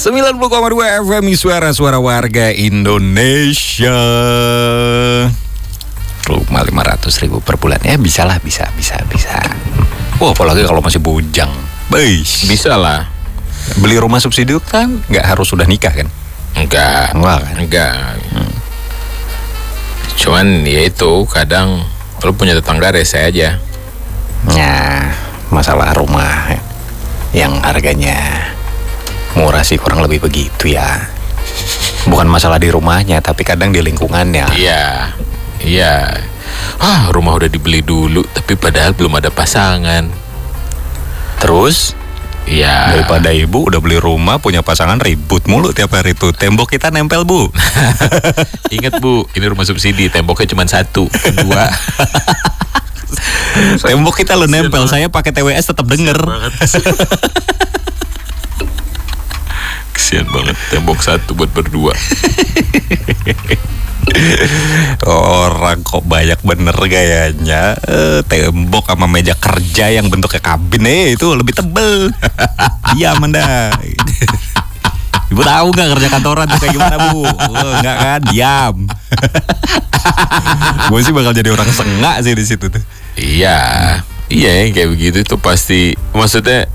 90,2 FM suara warga Indonesia. Rumah 500.000 per bulan. Ya bisa. Wah, apalagi kalau masih bujang. Bisa lah. Beli rumah subsidi kan nggak harus sudah nikah kan? Enggak. Cuman ya itu kadang lo punya tetangga rese aja. Nah, masalah rumah yang harganya murah sih kurang lebih begitu ya. Bukan masalah di rumahnya, tapi kadang di lingkungannya. Iya. Rumah udah dibeli dulu, tapi padahal belum ada pasangan. Terus? Iya. Daripada ibu udah beli rumah, punya pasangan, ribut mulu tiap hari tuh. Tembok kita nempel, Bu. Ingat, Bu, ini rumah subsidi, temboknya cuma 1, 2. Tembok kita lo nempel, saya pakai TWS tetap denger. Kesian banget, tembok 1 buat berdua. Orang kok banyak bener gayanya. Tembok sama meja kerja yang bentuknya kabin itu lebih tebel. Iya, Amanda. Ibu tahu nggak kerja kantoran tuh kayak gimana, Bu? Enggak kan? Diam. Gue sih bakal jadi orang sengak sih di situ tuh. Iya yang kayak begitu itu pasti, maksudnya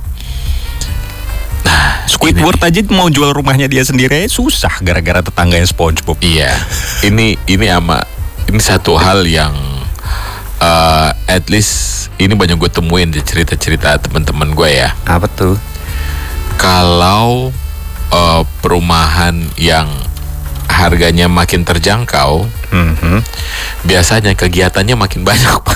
Squidward aja mau jual rumahnya dia sendiri susah gara-gara tetangganya SpongeBob. Iya. Ini satu hal yang at least ini banyak gue temuin di cerita-cerita teman-teman gue ya. Apa tuh? Kalau perumahan yang harganya makin terjangkau, biasanya kegiatannya makin banyak, Pak.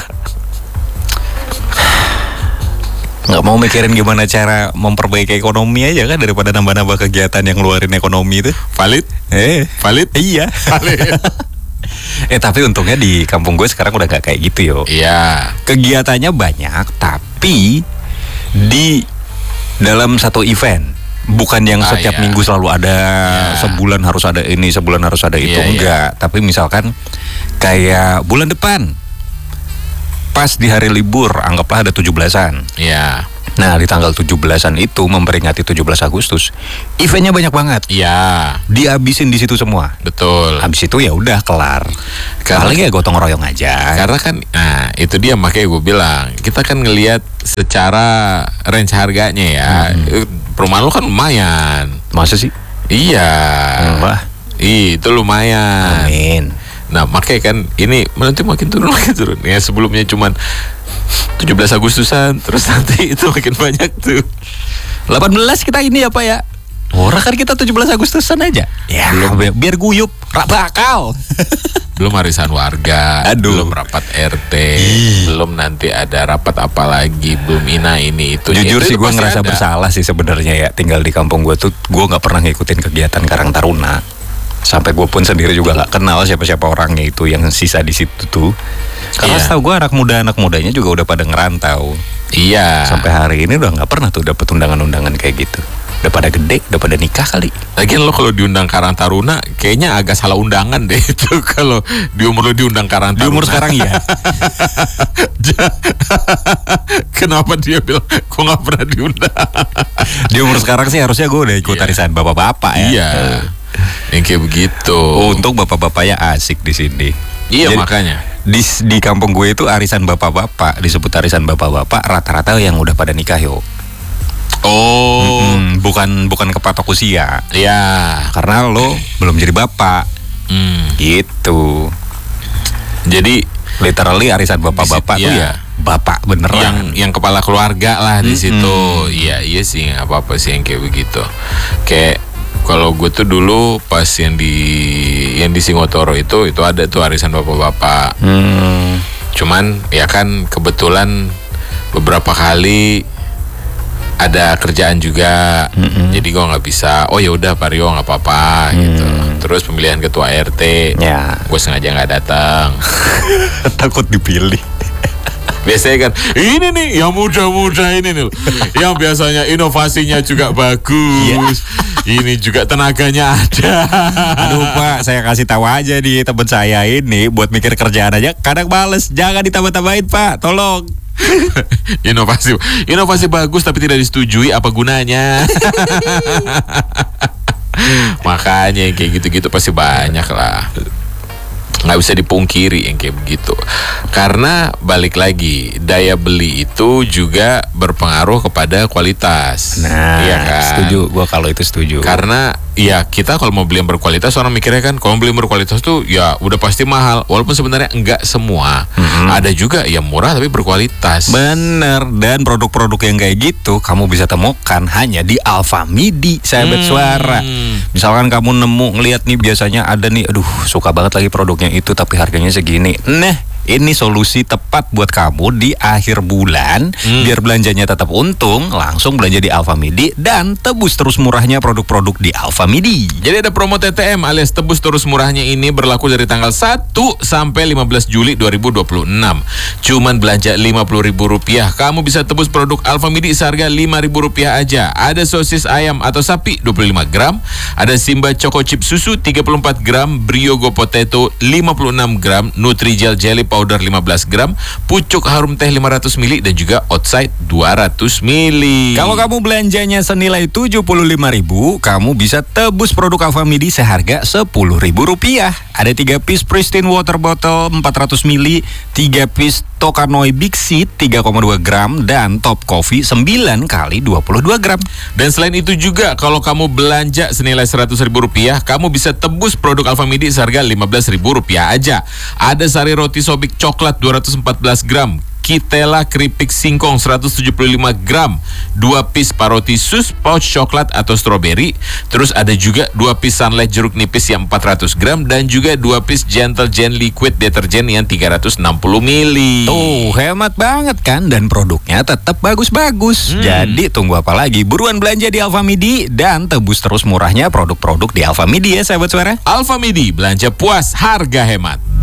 Nggak mau mikirin gimana cara memperbaiki ekonomi aja kan, daripada nambah-nambah kegiatan yang ngeluarin ekonomi itu. Valid? Valid? Iya. Valid. Tapi untungnya di kampung gue sekarang udah gak kayak gitu yo. Iya. Kegiatannya banyak, tapi di dalam satu event. Bukan yang setiap minggu selalu ada, sebulan harus ada ini, sebulan harus ada itu. Enggak. Tapi misalkan kayak bulan depan, pas di hari libur, anggaplah ada 17-an. Iya. Nah, di tanggal 17-an itu memperingati 17 Agustus, eventnya banyak banget. Iya. Dihabisin di situ semua. Betul. Habis itu ya udah kelar. Paling ya gotong royong aja. Karena kan, itu dia makanya gue bilang, kita kan ngelihat secara range harganya ya. Perumahan lu kan lumayan. Masa sih? Iya. Wah. Itu lumayan. Amin. Nah, makanya kan ini nanti makin turun. Ya sebelumnya cuman 17 Agustusan, terus nanti itu makin banyak tuh. 18 kita ini apa ya? Orang kan kita 17 Agustusan aja. Ya, biar guyup, rak bakal. Belum arisan warga, belum rapat RT, belum nanti ada rapat apa lagi, belum ini itu. Jujur itu sih gue ngerasa bersalah sih sebenarnya ya, tinggal di kampung gue tuh gue nggak pernah ngikutin kegiatan Karang Taruna. Sampai gue pun sendiri juga nggak kenal siapa-siapa orangnya itu yang sisa di situ tuh. Karena setahu gue anak mudanya juga udah pada ngerantau. Iya. Sampai hari ini udah nggak pernah tuh dapet undangan-undangan kayak gitu. Udah pada gede, udah pada nikah kali. Lagian lo kalau diundang Karang Taruna, kayaknya agak salah undangan deh itu. Kalau di umur lo diundang Karang Taruna. Di umur sekarang iya. Kenapa dia bilang gue nggak pernah diundang? Di umur sekarang sih harusnya gue udah ikut arisan bapak-bapak ya. Iya. Yang kayak begitu. Untuk bapak-bapaknya asik di sini. Iya. Jadi, makanya di kampung gue itu arisan bapak-bapak, disebut arisan bapak-bapak, rata-rata yang udah pada nikah yo. Bukan kepatok usia. Iya. Karena lo belum jadi bapak. Gitu. Jadi literally arisan bapak-bapak tuh ya bapak beneran. Yang kepala keluarga lah di situ. Iya sih, nggak apa-apa sih yang kayak begitu. Kayak kalau gue tuh dulu pas yang di Singotoro itu ada tuh arisan bapak-bapak. Cuman ya kan kebetulan beberapa kali ada kerjaan juga, jadi gue nggak bisa. Oh ya udah Pak Rio nggak apa-apa gitu. Terus pemilihan ketua RT, gue sengaja nggak datang. Takut dipilih. Biasanya kan ini nih yang muda-muda ini nih, yang biasanya inovasinya juga bagus. Ini juga tenaganya ada. Aduh Pak, saya kasih tahu aja di teman saya ini buat mikir kerjaan aja kadang males. Jangan ditambah-tambahin Pak, tolong. Inovasi bagus tapi tidak disetujui, apa gunanya? Makanya yang kayak gitu-gitu pasti banyak lah. Nggak bisa dipungkiri yang kayak begitu. Karena balik lagi, daya beli itu juga berpengaruh kepada kualitas. Nah, iya kan? setuju. Gua kalau itu setuju. Karena ya kita kalau mau beli yang berkualitas, orang mikirnya kan kalau beli yang berkualitas tuh ya udah pasti mahal. Walaupun sebenarnya enggak semua. Ada juga yang murah tapi berkualitas. Bener, dan produk-produk yang kayak gitu kamu bisa temukan hanya di Alfamidi, sahabat suara. Misalkan kamu ngeliat nih biasanya ada nih, aduh suka banget lagi produknya itu tapi harganya segini. Nah, ini solusi tepat buat kamu di akhir bulan. Biar belanjanya tetap untung, langsung belanja di Alfamidi dan tebus terus murahnya produk-produk di Alfamidi. Jadi ada promo TTM alias tebus terus murahnya ini berlaku dari tanggal 1 sampai 15 Juli 2026. Cuman belanja Rp50.000, kamu bisa tebus produk Alfamidi seharga Rp5.000 aja. Ada sosis ayam atau sapi 25 gram, ada Simba Choco Chip Susu 34 gram, Briogo Potato 56 gram, Nutrijel Jelly Powder 15 gram, pucuk harum teh 500 ml dan juga outside 200 ml. Kalau kamu belanjanya senilai Rp75.000, kamu bisa tebus produk Alfamidi seharga Rp10.000. Ada 3 piece Pristine Water Bottle 400 ml, 3 piece Tokanoi Big Seed 3,2 gram, dan Top Coffee 9 kali 22 gram. Dan selain itu juga, kalau kamu belanja senilai Rp100.000, kamu bisa tebus produk Alfamidi seharga Rp15.000 aja. Ada sari roti sobik coklat 214 gram, Kitela keripik singkong 175 gram, 2 piece paroti sus pouch coklat atau strawberry, terus ada juga 2 piece Sunlight jeruk nipis yang 400 gram, dan juga 2 piece Gentle Gen liquid deterjen yang 360 ml. Tuh, hemat banget kan, dan produknya tetap bagus-bagus. Jadi tunggu apa lagi? Buruan belanja di Alfamidi dan tebus terus murahnya produk-produk di Alfamidi ya, sahabat suara. Alfamidi, belanja puas, harga hemat.